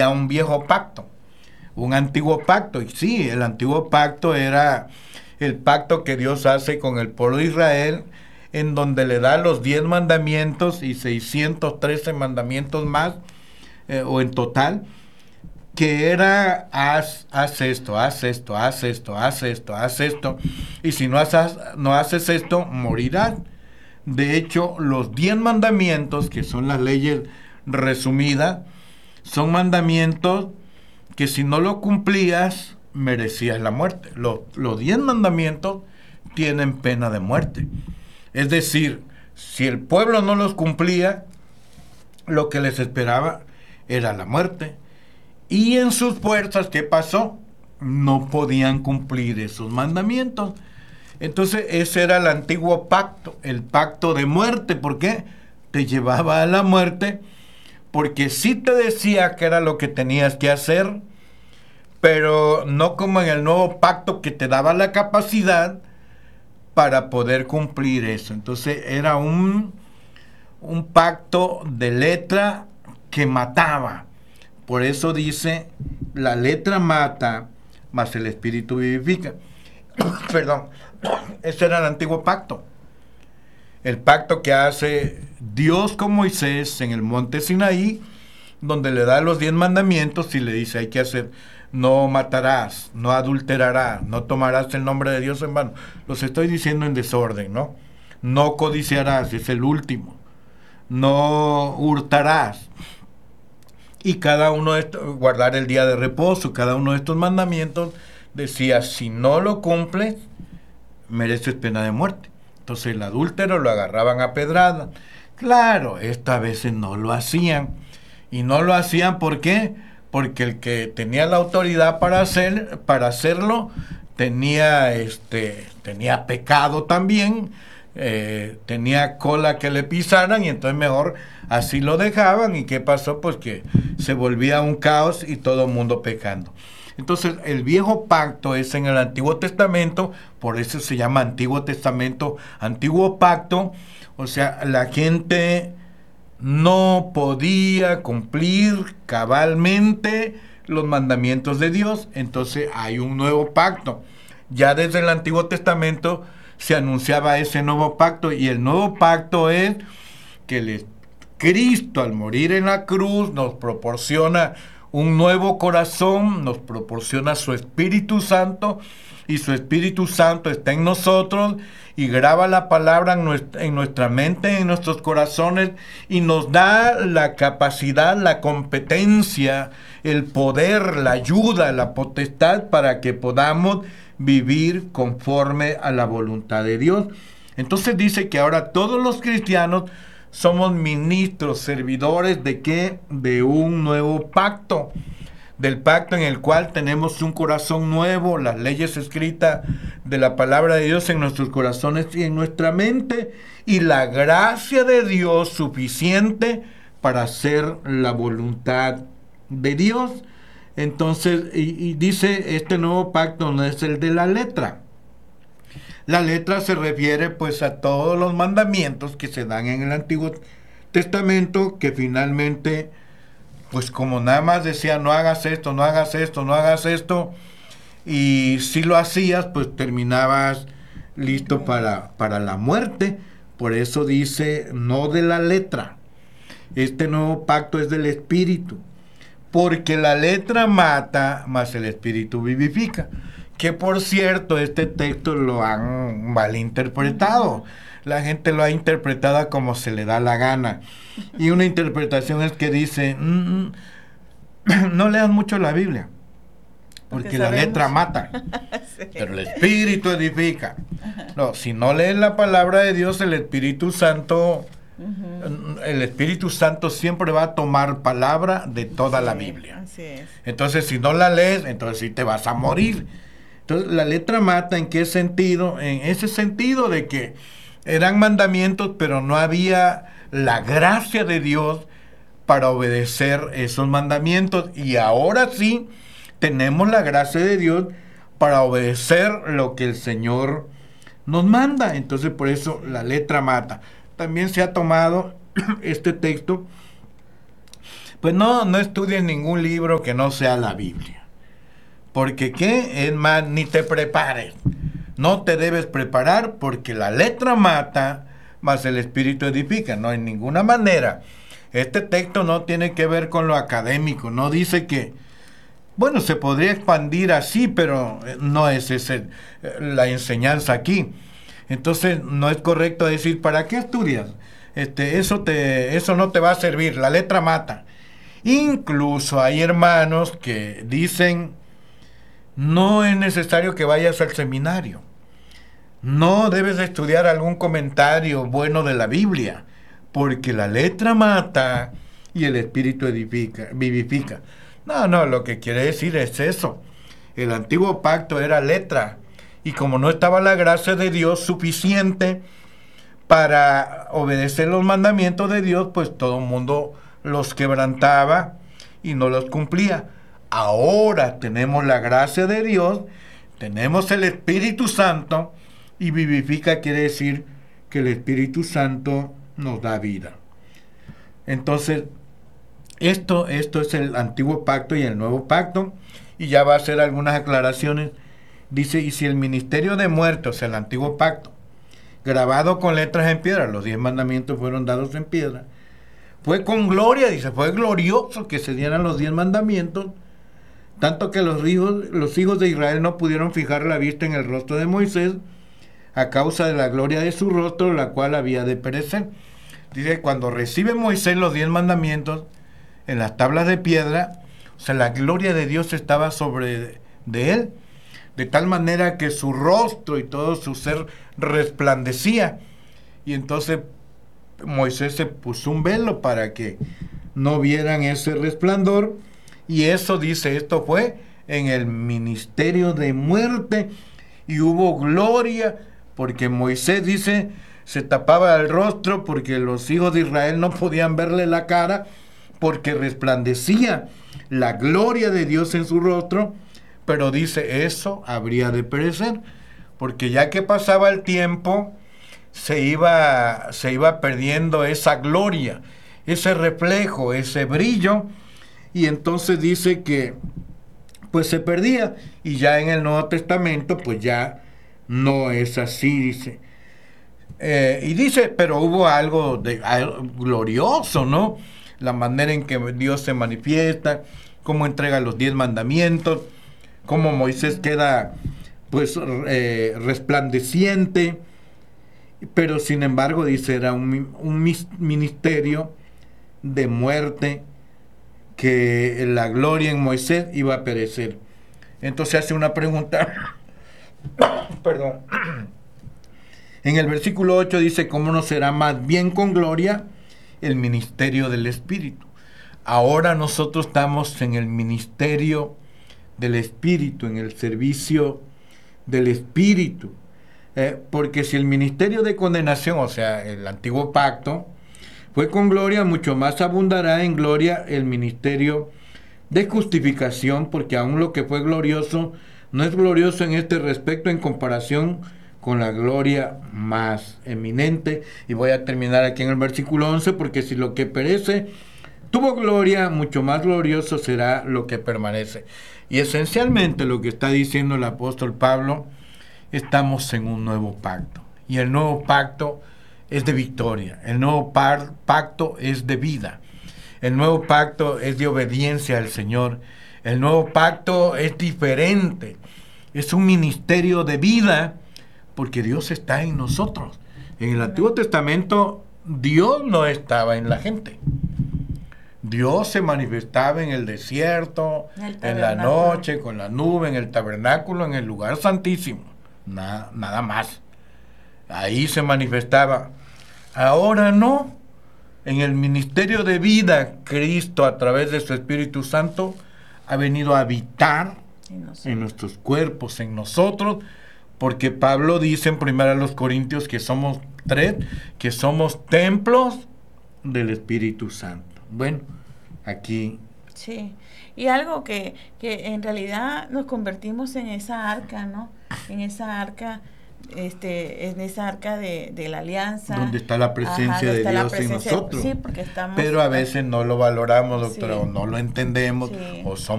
un viejo pacto, un antiguo pacto. Y sí, el antiguo pacto era el pacto que Dios hace con el pueblo de Israel, en donde le da los 10 mandamientos y 613 mandamientos más, o en total, que era haz esto, haz esto, haz esto, haz esto, haz esto, y si no haces esto, morirás. De hecho, los 10 mandamientos, que son las leyes resumidas, son mandamientos que si no lo cumplías, merecías la muerte. Los 10 mandamientos tienen pena de muerte. Es decir, si el pueblo no los cumplía, lo que les esperaba era la muerte. Y en sus fuerzas, ¿qué pasó? No podían cumplir esos mandamientos. Entonces, ese era el antiguo pacto, el pacto de muerte. ¿Por qué? Te llevaba a la muerte, porque sí te decía que era lo que tenías que hacer, pero no como en el nuevo pacto, que te daba la capacidad para poder cumplir eso. Entonces, era un pacto de letra que mataba. Por eso dice, la letra mata, mas el espíritu vivifica. Perdón, ese era el antiguo pacto. El pacto que hace Dios con Moisés en el monte Sinaí, donde le da los 10 mandamientos y le dice, hay que hacer, no matarás, no adulterarás, no tomarás el nombre de Dios en vano. Los estoy diciendo en desorden, ¿no? No codiciarás, es el último. No hurtarás. Y cada uno de estos, guardar el día de reposo, cada uno de estos mandamientos decía, si no lo cumples, mereces pena de muerte. Entonces el adúltero lo agarraban a pedrada. Claro, estas veces no lo hacían. Y no lo hacían, ¿por qué? Porque el que tenía la autoridad para hacerlo tenía pecado también, tenía cola que le pisaran, y entonces mejor así lo dejaban. ¿Y qué pasó? Pues que se volvía un caos y todo el mundo pecando. Entonces el viejo pacto es en el Antiguo Testamento, por eso se llama Antiguo Testamento, Antiguo Pacto. O sea, la gente no podía cumplir cabalmente los mandamientos de Dios. Entonces hay un nuevo pacto. Ya desde el Antiguo Testamento se anunciaba ese nuevo pacto, y el nuevo pacto es que Cristo, al morir en la cruz, nos proporciona un nuevo corazón, nos proporciona su Espíritu Santo, y su Espíritu Santo está en nosotros y graba la palabra en nuestra mente, en nuestros corazones, y nos da la capacidad, la competencia, el poder, la ayuda, la potestad para que podamos vivir conforme a la voluntad de Dios. Entonces dice que ahora todos los cristianos somos ministros, servidores ¿de qué? De un nuevo pacto, del pacto en el cual tenemos un corazón nuevo, las leyes escritas de la palabra de Dios en nuestros corazones y en nuestra mente, y la gracia de Dios suficiente para hacer la voluntad de Dios. Entonces, y dice, este nuevo pacto no es el de la letra. La letra se refiere pues a todos los mandamientos que se dan en el Antiguo Testamento, que finalmente, pues como nada más decía, no hagas esto, no hagas esto, no hagas esto, y si lo hacías, pues terminabas listo para la muerte. Por eso dice, no de la letra. Este nuevo pacto es del Espíritu, porque la letra mata, mas el Espíritu vivifica. Que por cierto, este texto lo han malinterpretado. La gente lo ha interpretado como se le da la gana. Y una interpretación es que dice, no leas mucho la Biblia, porque la letra mata, sí, pero el Espíritu edifica. No, si no lees la palabra de Dios, el Espíritu Santo, el Espíritu Santo siempre va a tomar palabra de toda la Biblia. Así es. Entonces, si no la lees, entonces sí te vas a morir. Entonces, la letra mata, ¿en qué sentido? En ese sentido de que eran mandamientos, pero no había la gracia de Dios para obedecer esos mandamientos. Y ahora sí tenemos la gracia de Dios para obedecer lo que el Señor nos manda. Entonces, por eso la letra mata. También se ha tomado este texto Pues no estudies ningún libro que no sea la Biblia. Porque qué, es más, ni te prepares. No te debes preparar porque la letra mata, mas el espíritu edifica. No, en ninguna manera. Este texto no tiene que ver con lo académico. No dice que, bueno, se podría expandir así, pero no es ese la enseñanza aquí. Entonces no es correcto decir, ¿para qué estudias? Eso no te va a servir. La letra mata. Incluso hay hermanos que dicen, no es necesario que vayas al seminario. No debes estudiar algún comentario bueno de la Biblia, porque la letra mata y el espíritu vivifica. No, lo que quiere decir es eso. El antiguo pacto era letra, y como no estaba la gracia de Dios suficiente para obedecer los mandamientos de Dios, pues todo el mundo los quebrantaba y no los cumplía. Ahora tenemos la gracia de Dios, tenemos el Espíritu Santo, y vivifica quiere decir que el Espíritu Santo nos da vida. Entonces, esto es el antiguo pacto y el nuevo pacto, y ya va a hacer algunas aclaraciones. Dice, y si el ministerio de muertos, el antiguo pacto, grabado con letras en piedra, los 10 mandamientos fueron dados en piedra, fue con gloria, dice, fue glorioso que se dieran los 10 mandamientos, tanto que los hijos de Israel no pudieron fijar la vista en el rostro de Moisés, a causa de la gloria de su rostro, la cual había de perecer. Dice, cuando recibe Moisés los 10 mandamientos en las tablas de piedra, o sea, la gloria de Dios estaba sobre de él, de tal manera que su rostro y todo su ser resplandecía. Y entonces Moisés se puso un velo para que no vieran ese resplandor, y eso dice, esto fue en el ministerio de muerte, y hubo gloria, porque Moisés dice, se tapaba el rostro porque los hijos de Israel no podían verle la cara, porque resplandecía la gloria de Dios en su rostro, pero dice, eso habría de perecer, porque ya que pasaba el tiempo, se iba perdiendo esa gloria, ese reflejo, ese brillo, y entonces dice que pues se perdía, y ya en el Nuevo Testamento pues ya no es así, dice. Y dice, pero hubo algo glorioso, ¿no? La manera en que Dios se manifiesta, cómo entrega los 10 mandamientos, cómo Moisés queda pues resplandeciente, pero sin embargo dice, era un ministerio de muerte, que la gloria en Moisés iba a perecer. Entonces hace una pregunta, perdón. En el versículo 8 dice, ¿cómo no será más bien con gloria el ministerio del Espíritu? Ahora nosotros estamos en el ministerio del Espíritu, en el servicio del Espíritu. Porque si el ministerio de condenación, o sea, el antiguo pacto, fue con gloria, mucho más abundará en gloria el ministerio de justificación, porque aún lo que fue glorioso no es glorioso en este respecto en comparación con la gloria más eminente. Y voy a terminar aquí en el versículo 11, porque si lo que perece tuvo gloria, mucho más glorioso será lo que permanece. Y esencialmente lo que está diciendo el apóstol Pablo, estamos en un nuevo pacto, y el nuevo pacto es de victoria, el nuevo pacto es de vida, el nuevo pacto es de obediencia al Señor, el nuevo pacto es diferente, es un ministerio de vida, porque Dios está en nosotros. En el Antiguo Testamento Dios no estaba en la gente. Dios se manifestaba en el desierto, en la noche, con la nube, en el tabernáculo, en el lugar santísimo. Nada más. Ahí se manifestaba. Ahora no. En el ministerio de vida, Cristo, a través de su Espíritu Santo, ha venido a habitar en nuestros cuerpos, en nosotros, porque Pablo dice en 1 Corintios que somos templos del Espíritu Santo. Bueno, aquí. Sí, y algo que en realidad nos convertimos en esa arca, ¿no? En esa arca en esa arca de la alianza. Donde está la presencia de Dios en nosotros. Sí, porque estamos... Pero a veces no lo valoramos, doctora, sí. o no lo entendemos, Sí. o somos